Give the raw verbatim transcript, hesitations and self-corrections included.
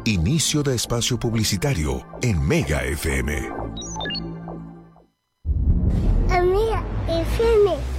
Inicio de espacio publicitario en Mega F M. Mega F M.